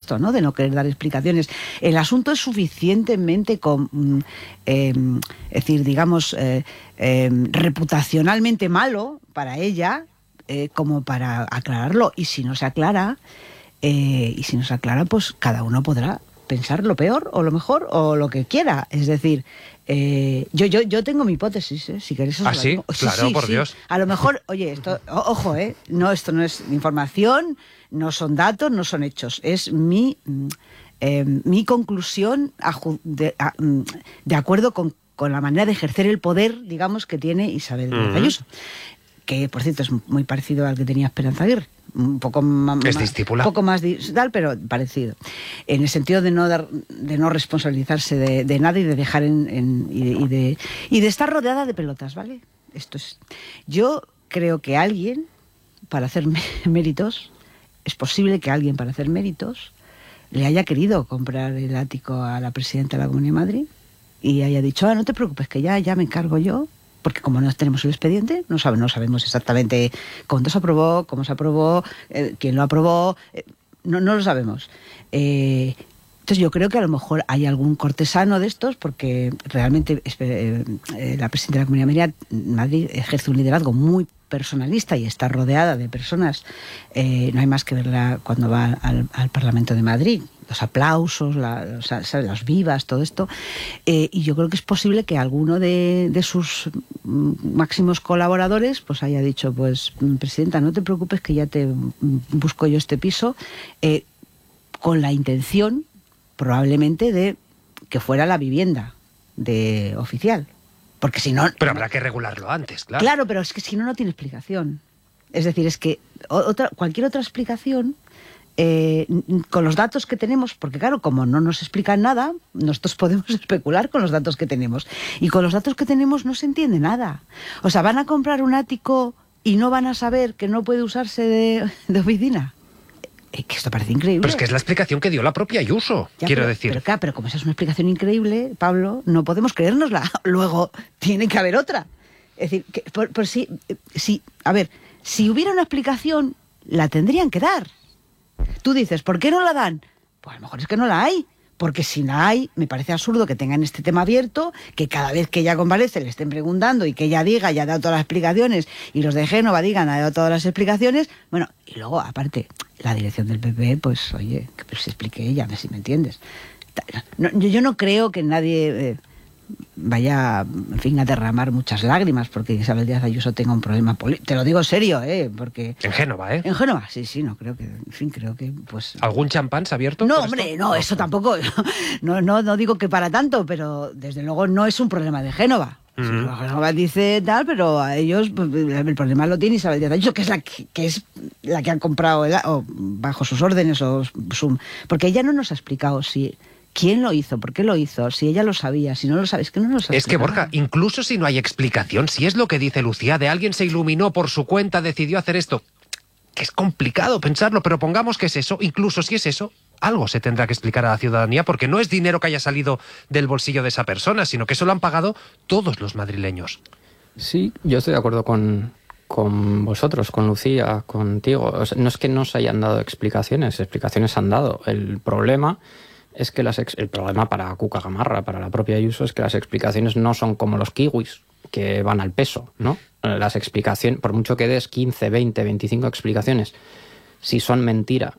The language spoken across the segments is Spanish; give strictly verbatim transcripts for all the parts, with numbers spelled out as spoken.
esto, ¿no? De no querer dar explicaciones. El asunto es suficientemente, con, eh, es decir, digamos, eh, eh, reputacionalmente malo para ella, eh, como para aclararlo. Y si no se aclara, eh, y si no se aclara, pues cada uno podrá pensar lo peor o lo mejor o lo que quiera. Es decir, eh, yo, yo, yo tengo mi hipótesis, ¿eh? Si queréis os ¿Ah, la sí? digo. Claro, sí, por sí. Dios. A lo mejor, oye, esto, o, ojo, ¿eh? No, esto no es información, no son datos, no son hechos. Es mi, eh, mi conclusión a, de, a, de acuerdo con, con la manera de ejercer el poder, digamos, que tiene Isabel Díaz Ayuso. Que, por cierto, es muy parecido al que tenía Esperanza Aguirre. Un poco más, es discípula. Un poco más tal, pero parecido. En el sentido de no dar, de no responsabilizarse de, de nada y de dejar en, en y, de, y de y de estar rodeada de pelotas, ¿vale? Esto es. Yo creo que alguien para hacer méritos, es posible que alguien para hacer méritos le haya querido comprar el ático a la presidenta de la Comunidad de Madrid y haya dicho, ah, no te preocupes, que ya, ya me encargo yo. Porque como no tenemos el expediente, no, sabe, no sabemos exactamente cuándo se aprobó, cómo se aprobó, eh, quién lo aprobó, eh, no, no lo sabemos. Eh, entonces yo creo que a lo mejor hay algún cortesano de estos, porque realmente eh, eh, la presidenta de la Comunidad de Madrid ejerce un liderazgo muy personalista y está rodeada de personas. Eh, no hay más que verla cuando va al, al Parlamento de Madrid. Los aplausos, la, los, ¿sabes? Las vivas, todo esto. Eh, y yo creo que es posible que alguno de, de sus máximos colaboradores pues haya dicho, pues, presidenta, no te preocupes que ya te busco yo este piso, eh, con la intención, probablemente, de que fuera la vivienda de oficial. Porque si no... Pero habrá que regularlo antes, claro. Claro, pero es que si no, no tiene explicación. Es decir, es que otra, cualquier otra explicación... Eh, con los datos que tenemos, porque claro, como no nos explican nada, nosotros podemos especular con los datos que tenemos. Y con los datos que tenemos no se entiende nada. O sea, van a comprar un ático y no van a saber que no puede usarse de, de oficina. Eh, que esto parece increíble. Pero es que es la explicación que dio la propia Ayuso, ya, quiero pero, decir. Pero, claro, pero como esa es una explicación increíble, Pablo, no podemos creérnosla. Luego tiene que haber otra. Es decir, que por, por si, si, a ver, si hubiera una explicación, la tendrían que dar. Tú dices, ¿por qué no la dan? Pues a lo mejor es que no la hay. Porque si la hay, me parece absurdo que tengan este tema abierto, que cada vez que ella comparece le estén preguntando y que ella diga, ya ha dado todas las explicaciones, y los de Génova digan, ha dado todas las explicaciones. Bueno, y luego, aparte, la dirección del P P, pues, oye, que se explique ella, a ver si me entiendes. No, yo no creo que nadie... Eh, vaya, en fin, a derramar muchas lágrimas porque Isabel Díaz Ayuso tenga un problema político. Te lo digo serio, ¿eh? Porque... En Génova, ¿eh? En Génova, sí, sí, no creo que... En fin, creo que, pues... ¿Algún champán se ha abierto? No, hombre, no, eso tampoco... No, no, no digo que para tanto, pero desde luego no es un problema de Génova. Uh-huh. Sí, Génova dice tal, pero a ellos pues, el problema lo tiene Isabel Díaz Ayuso, que es la que, que es la que han comprado el, o bajo sus órdenes, o su, porque ella no nos ha explicado si... ¿Quién lo hizo? ¿Por qué lo hizo? Si ella lo sabía, si no lo sabe, es que no lo sabe. Es que, Borja, incluso si no hay explicación, si es lo que dice Lucía, de alguien se iluminó por su cuenta, decidió hacer esto, que es complicado pensarlo, pero pongamos que es eso, incluso si es eso, algo se tendrá que explicar a la ciudadanía, porque no es dinero que haya salido del bolsillo de esa persona, sino que eso lo han pagado todos los madrileños. Sí, yo estoy de acuerdo con... con vosotros, con Lucía, contigo. O sea, no es que no se hayan dado explicaciones, explicaciones han dado. El problema es que las ex- el problema para Cuca Gamarra, para la propia Ayuso, es que las explicaciones no son como los kiwis, que van al peso, ¿no? Las explicaciones, por mucho que des quince, veinte, veinticinco explicaciones, si son mentira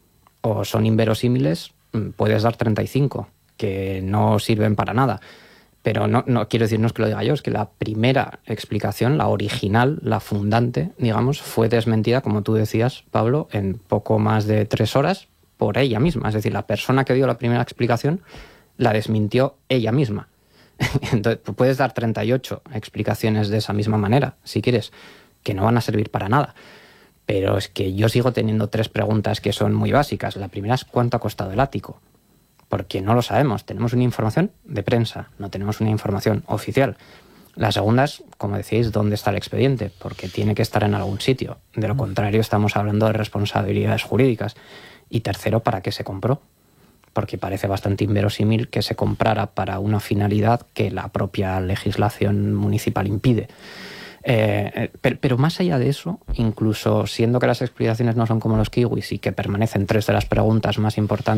o son inverosímiles, puedes dar treinta y cinco, que no sirven para nada. Pero no, no quiero decir, no es que lo diga yo, es que la primera explicación, la original, la fundante, digamos, fue desmentida, como tú decías, Pablo, en poco más de tres horas por ella misma. Es decir, la persona que dio la primera explicación la desmintió ella misma. Entonces, puedes dar treinta y ocho explicaciones de esa misma manera, si quieres, que no van a servir para nada. Pero es que yo sigo teniendo tres preguntas que son muy básicas. La primera es, ¿cuánto ha costado el ático? Porque no lo sabemos. Tenemos una información de prensa, no tenemos una información oficial. La segunda es, como decíais, ¿dónde está el expediente? Porque tiene que estar en algún sitio. De lo contrario, estamos hablando de responsabilidades jurídicas. Y tercero, ¿para qué se compró? Porque parece bastante inverosímil que se comprara para una finalidad que la propia legislación municipal impide. Eh, pero, pero más allá de eso, incluso siendo que las explicaciones no son como los kiwis y que permanecen tres de las preguntas más importantes,